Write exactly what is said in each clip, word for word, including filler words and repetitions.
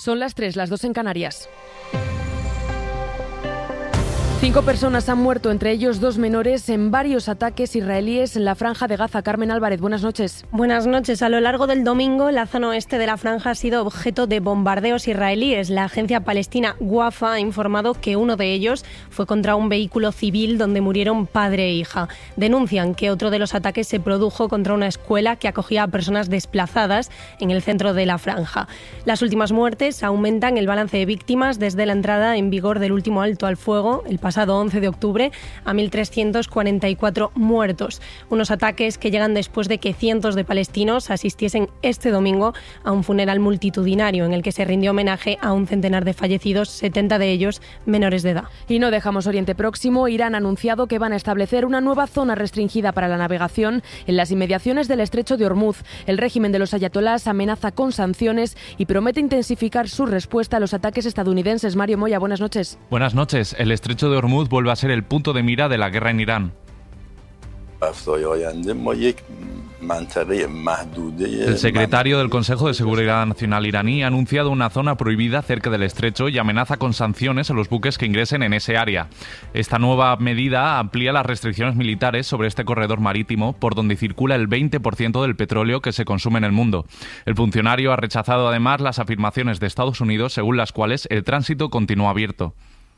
Son las tres, las dos en Canarias. Cinco personas han muerto, entre ellos dos menores, en varios ataques israelíes en la Franja de Gaza. Carmen Álvarez, buenas noches. Buenas noches. A lo largo del domingo, la zona oeste de la Franja ha sido objeto de bombardeos israelíes. La agencia palestina Wafa ha informado que uno de ellos fue contra un vehículo civil donde murieron padre e hija. Denuncian que otro de los ataques se produjo contra una escuela que acogía a personas desplazadas en el centro de la Franja. Las últimas muertes aumentan el balance de víctimas desde la entrada en vigor del último alto al fuego, el pasado pasado once de octubre a mil trescientos cuarenta y cuatro muertos. Unos ataques que llegan después de que cientos de palestinos asistiesen este domingo a un funeral multitudinario en el que se rindió homenaje a un centenar de fallecidos, setenta de ellos menores de edad. Y no dejamos Oriente Próximo. Irán ha anunciado que van a establecer una nueva zona restringida para la navegación en las inmediaciones del estrecho de Hormuz. El régimen de los ayatolás amenaza con sanciones y promete intensificar su respuesta a los ataques estadounidenses. Mario Moya, buenas noches. Buenas noches. El estrecho de Hormuz vuelve a ser el punto de mira de la guerra en Irán. El secretario del Consejo de Seguridad Nacional iraní ha anunciado una zona prohibida cerca del estrecho y amenaza con sanciones a los buques que ingresen en ese área. Esta nueva medida amplía las restricciones militares sobre este corredor marítimo por donde circula el veinte por ciento del petróleo que se consume en el mundo. El funcionario ha rechazado además las afirmaciones de Estados Unidos según las cuales el tránsito continúa abierto.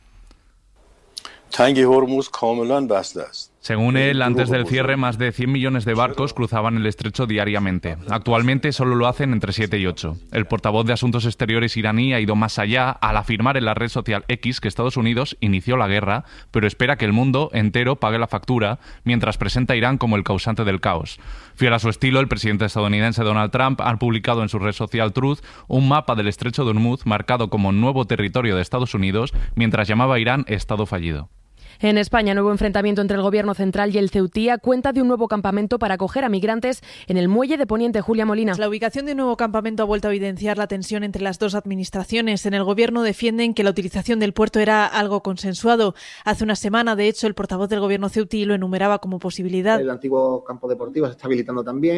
Según él, antes del cierre, más de cien millones de barcos cruzaban el estrecho diariamente. Actualmente solo lo hacen entre siete y ocho. El portavoz de Asuntos Exteriores iraní ha ido más allá al afirmar en la red social X que Estados Unidos inició la guerra, pero espera que el mundo entero pague la factura, mientras presenta a Irán como el causante del caos. Fiel a su estilo, el presidente estadounidense Donald Trump ha publicado en su red social Truth un mapa del estrecho de Hormuz marcado como nuevo territorio de Estados Unidos, mientras llamaba a Irán Estado fallido. En España, nuevo enfrentamiento entre el Gobierno central y el Ceutía cuenta de un nuevo campamento para acoger a migrantes en el muelle de Poniente. Julia Molina. La ubicación de un nuevo campamento ha vuelto a evidenciar la tensión entre las dos administraciones. En el Gobierno defienden que la utilización del puerto era algo consensuado. Hace una semana, de hecho, el portavoz del Gobierno ceutí lo enumeraba como posibilidad. El antiguo campo deportivo se está habilitando también.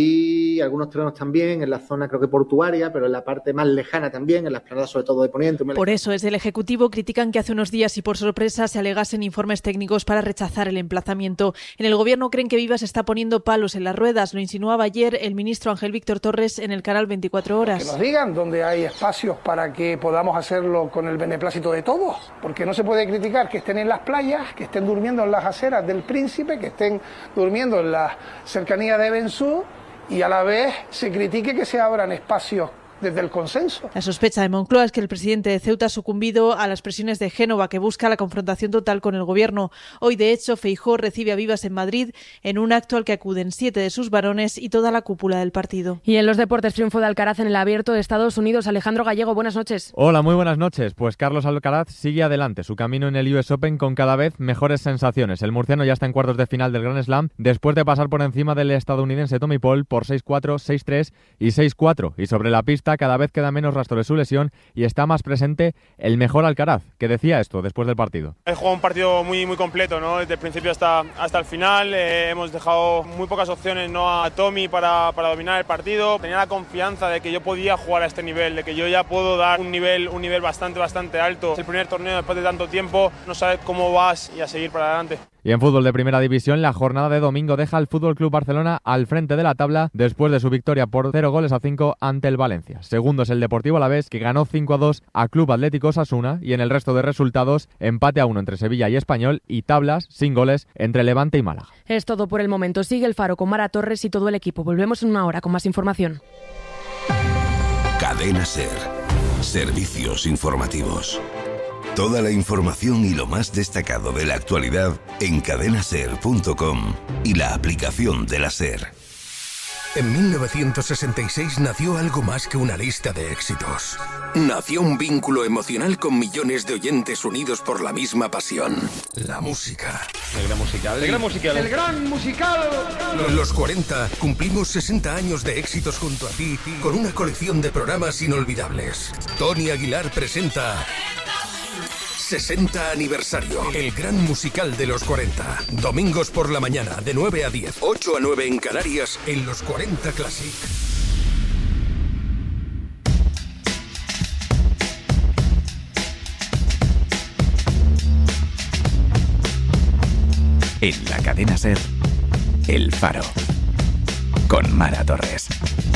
Y algunos terrenos también en la zona, creo que portuaria, pero en la parte más lejana también, en las planadas sobre todo de Poniente. Por eso, desde el Ejecutivo critican que hace unos días y por sorpresa se alegasen informes técnicos para rechazar el emplazamiento. En el Gobierno creen que Vivas está poniendo palos en las ruedas. Lo insinuaba ayer el ministro Ángel Víctor Torres en el canal veinticuatro horas. Que nos digan dónde hay espacios para que podamos hacerlo con el beneplácito de todos. Porque no se puede criticar que estén en las playas, que estén durmiendo en las aceras del Príncipe, que estén durmiendo en la cercanía de Bensú, y a la vez se critique que se abran espacios desde el consenso. La sospecha de Moncloa es que el presidente de Ceuta ha sucumbido a las presiones de Génova, que busca la confrontación total con el Gobierno. Hoy, de hecho, Feijóo recibe a Vivas en Madrid en un acto al que acuden siete de sus varones y toda la cúpula del partido. Y en los deportes, triunfo de Alcaraz en el Abierto de Estados Unidos. Alejandro Gallego, buenas noches. Hola, muy buenas noches. Pues Carlos Alcaraz sigue adelante su camino en el U S Open con cada vez mejores sensaciones. El murciano ya está en cuartos de final del Grand Slam después de pasar por encima del estadounidense Tommy Paul por seis cuatro, seis tres y seis cuatro. Y sobre la pista cada vez queda menos rastro de su lesión y está más presente el mejor Alcaraz, que decía esto después del partido. He jugado un partido muy muy completo, ¿no? Desde el principio hasta, hasta el final. Eh, hemos dejado muy pocas opciones, ¿no?, a Tommy para, para dominar el partido. Tenía la confianza de que yo podía jugar a este nivel, de que yo ya puedo dar un nivel, un nivel bastante, bastante alto. Es el primer torneo después de tanto tiempo, no sabes cómo vas y a seguir para adelante. Y en fútbol de primera división, la jornada de domingo deja al F C Barcelona al frente de la tabla después de su victoria por cero goles a cinco ante el Valencia. Segundo es el Deportivo Alavés, que ganó cinco a dos a Club Atlético Osasuna, y en el resto de resultados, empate a uno entre Sevilla y Español y tablas sin goles entre Levante y Málaga. Es todo por el momento. Sigue el Faro con Mara Torres y todo el equipo. Volvemos en una hora con más información. Cadena SER. Servicios informativos. Toda la información y lo más destacado de la actualidad en cadena ser punto com y la aplicación de la SER. En mil novecientos sesenta y seis nació algo más que una lista de éxitos. Nació un vínculo emocional con millones de oyentes unidos por la misma pasión. La música. El gran musical. El gran musical. El gran musical. Los cuarenta cumplimos sesenta años de éxitos junto a ti con una colección de programas inolvidables. Tony Aguilar presenta sesenta aniversario. El gran musical de los cuarenta. Domingos por la mañana, de nueve a diez. ocho a nueve en Canarias, en los cuarenta Classic. En la cadena SER, El Faro, con Mara Torres.